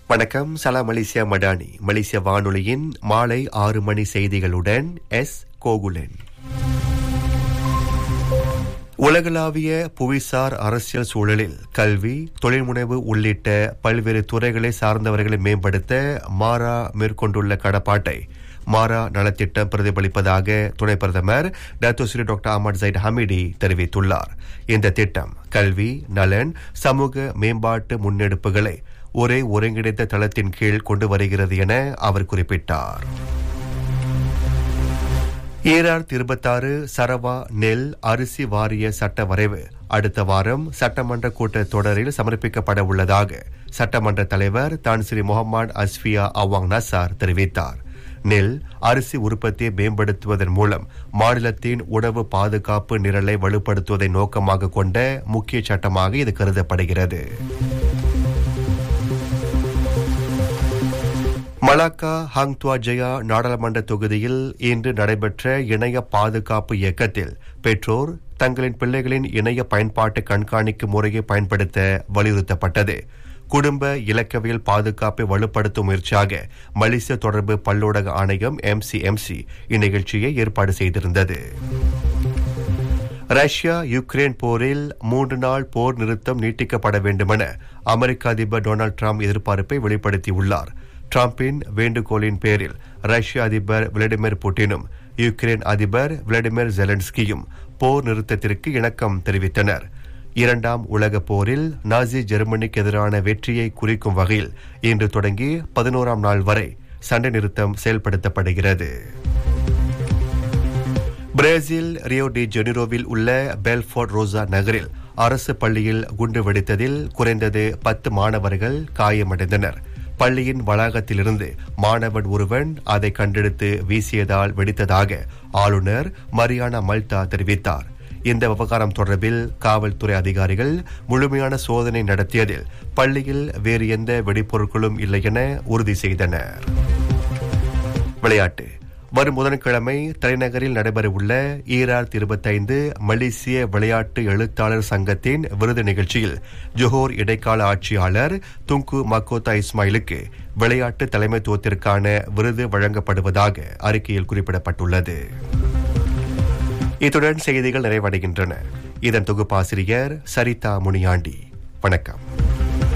வணக்கம். சலாம் மலேசியா மடானி மலேசிய வானொலியின் மாலை 6 மணி செய்திகளுடன் கோகுலன். உலகளாவிய புவிசார் அரசியல் சூழலில் கல்வி, தொழில்முனைவு உள்ளிட்ட பல்வேறு துறைகளை சார்ந்தவர்களை மேம்படுத்த மாரா மேற்கொண்டுள்ள கடப்பாட்டை மாரா நலத்திட்டம் பிரதிபலிப்பதாக துணை பிரதமர் Datuk Seri doctor Ahmad Zaid Hamidi தெரிவித்துள்ளார். இந்த திட்டம் கல்வி, நலன், சமூக மேம்பாட்டு முன்னெடுப்புகளை ஒரே ஒருங்கிணைந்த தளத்தின் கீழ் கொண்டு வருகிறது என அவர் குறிப்பிட்டார். 2026 சரவா நெல் அரிசி வாரிய சட்ட வரைவு அடுத்த வாரம் சட்டமன்ற கூட்டத் தொடரில் சமர்ப்பிக்கப்பட உள்ளதாக சட்டமன்ற தலைவர் தான் ஸ்ரீ முகமது அஸ்ஃபியா அவாங் நசார் தெரிவித்தார். நெல் அரிசி உற்பத்தியை மேம்படுத்துவதன் மூலம் மாநிலத்தின் உணவு பாதுகாப்பு நிரலை வலுப்படுத்துவதை நோக்கமாக கொண்ட முக்கிய சட்டமாக இது கருதப்படுகிறது. மலாக்கா ஹங்துவா ஜெயா நாடாளுமன்ற தொகுதியில் இன்று நடைபெற்ற இணைய பாதுகாப்பு இயக்கத்தில் பெற்றோர் தங்களின் பிள்ளைகளின் இணைய பயன்பாட்டு கண்காணிக்கும் முறையை பயன்படுத்த வலியுறுத்தப்பட்டது. குடும்ப இலக்கவியல் பாதுகாப்பை வலுப்படுத்தும் முயற்சியாக மலேசிய தொடர்பு பல்லூடக ஆணையம் MCMC இந்நிகழ்ச்சியை ஏற்பாடு செய்திருந்தது. ரஷ்யா யுக்ரைன் போரில் 3 நாள் போர் நிறுத்தம் நீட்டிக்கப்பட வேண்டுமென அமெரிக்க அதிபர் டொனால்டு டிரம்ப் எதிர்பார்ப்பை வெளிப்படுத்தியுள்ளார். டிரம்பின் வேண்டுகோளின் பேரில் ரஷ்ய அதிபர் விளாடிமிர் புட்டினும் யுக்ரைன் அதிபர் விளாடிமிர் ஜெலன்ஸ்கியும் போர் நிறுத்தத்திற்கு இணக்கம் தெரிவித்தனர். 2ஆம் உலகப் போரில் நாசி ஜெர்மனிக்கு எதிரான வெற்றியை குறிக்கும் வகையில் இன்று தொடங்கி 11ஆம் நாள் வரை சண்டை நிறுத்தம் செயல்படுத்தப்படுகிறது. பிரேசில் ரியோ டி ஜெனிரோவில் உள்ள பெல்ஃபோர்ட் ரோசா நகரில் அரசு பள்ளியில் குண்டு வெடித்ததில் குறைந்தது 10 மாணவர்கள் காயமடைந்தனர். பள்ளியின் வளாகத்திலிருந்து மாணவன் ஒருவன் அதை கண்டெடுத்து வீசியதால் வெடித்ததாக ஆளுநர் மரியானா மல்தா தெரிவித்தார். இந்த விவகாரம் தொடர்பில் காவல்துறை அதிகாரிகள் முழுமையான சோதனை நடத்தியதில் பள்ளியில் வேறு எந்த வெடிப்பொருட்களும் இல்லை என உறுதி செய்தனர். விளையாட்டு. வரும் புதன்கிழமை தலைநகரில் நடைபெறவுள்ள 2025 மலேசிய விளையாட்டு எழுத்தாளர் சங்கத்தின் விருது நிகழ்ச்சியில் ஜோஹோர் இடைக்கால ஆட்சியாளர் துங்கு மக்கோத்தா இஸ்மாயிலுக்கு விளையாட்டு தலைமைத்துவத்திற்கான விருது வழங்கப்படுவதாக அறிக்கையில் குறிப்பிடப்பட்டுள்ளது. இத்துடன் செய்திகள் நிறைவடைகின்றன. இதன் தொகுப்பாசிரியர் சரிதா முனியாண்டி. வணக்கம்.